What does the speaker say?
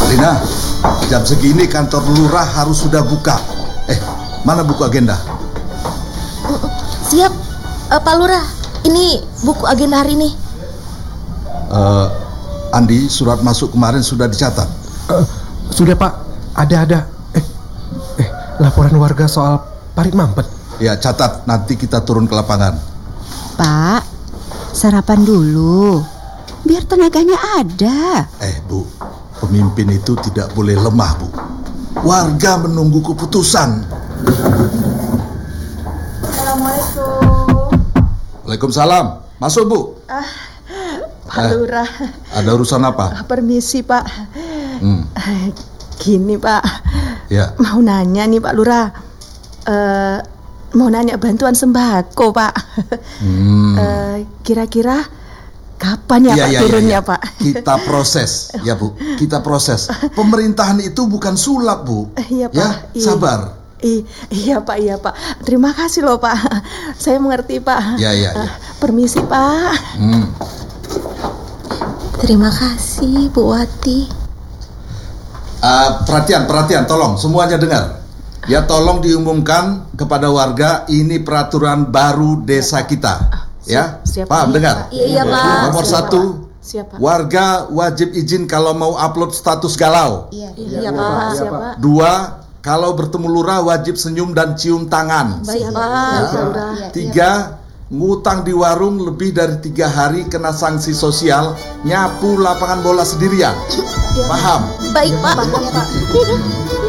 Lina, jam segini kantor lurah harus sudah buka. Mana buku agenda? Siap, Pak Lurah. Ini buku agenda hari ini. Andi, surat masuk kemarin sudah dicatat? Sudah Pak, ada. Laporan warga soal parit mampet. Ya, catat, nanti kita turun ke lapangan. Pak, sarapan dulu, biar tenaganya ada. Bu, pemimpin itu tidak boleh lemah, Bu. Warga menunggu keputusan. Assalamualaikum. Waalaikumsalam. Masuk, Bu. Pak Lurah. Ada urusan apa? Permisi, Pak. Gini, Pak. Ya. Mau nanya nih, Pak Lurah. Mau nanya bantuan sembako, Pak. Kira-kira kapan ya, Pak, turunnya, ya. Pak? Kita proses, ya, Bu. Kita proses. Pemerintahan itu bukan sulap, Bu. Iya, Pak. Ya, sabar. Iya, Pak. Terima kasih loh, Pak. Saya mengerti, Pak. Ya. Permisi, Pak. Terima kasih, Bu Wati. Perhatian, tolong semuanya dengar. Ya, tolong diumumkan kepada warga ini peraturan baru desa kita. Ya, siap, paham, Pak. dengar? Iya, Pak. Nomor Siap, 1, Siap, Pak. warga wajib izin kalau mau upload status galau. Iya, Pak. Siap, Pak. 2, kalau bertemu lurah wajib senyum dan cium tangan. Baik, Pak. 3, ngutang di warung lebih dari 3 hari kena sanksi sosial, nyapu lapangan bola sendirian. Paham? Baik, Pak.